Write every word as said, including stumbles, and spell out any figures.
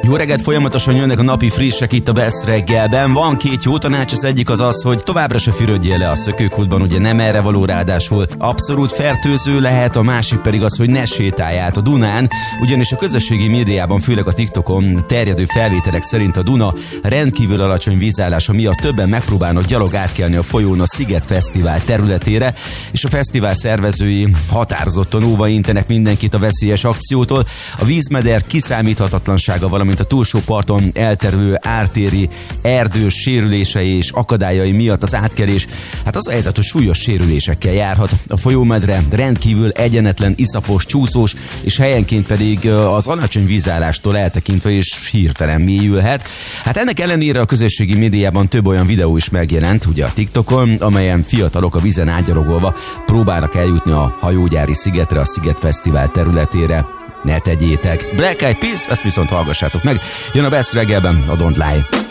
Jó reggelt, folyamatosan jönnek a napi frissek itt a Best reggelben. Van két jó tanács, az egyik az az, hogy továbbra se fürödjél le a szökőkútban, ugye nem erre való, ráadásul abszolút fertőző lehet, a másik pedig az, hogy ne sétálj át a Dunán, ugyanis a közösségi médiában, főleg a TikTokon terjedő felvételek szerint a Duna rendkívül alacsony vízállása miatt többen megpróbálnak gyalog átkelni a folyón a Sziget Fesztivál területére, és a fesztivál szervezői határozottan óva intenek mindenkit a veszélyes akciótól. A vízmeder kiszámíthatatlansága, valamint a túlsó parton elterülő ártéri erdős sérülései és akadályai miatt az átkelés, hát az a helyzet, hogy súlyos sérülésekkel járhat. A folyómedre rendkívül egyenetlen, iszapos, csúszós, és helyenként pedig az alacsony vízállástól eltekintve is hirtelen mélyülhet. Hát ennek ellenére a közösségi médiában több olyan videó is megjelent, ugye a TikTokon, amelyen fiatalok a vízen átgyalogolva próbálnak eljutni a hajógyári szigetre, a Sziget Fesztivál területére. Ne tegyétek! Black Eyed Peas, ezt viszont hallgassátok meg. Jön a Best reggelben a Don't Lie.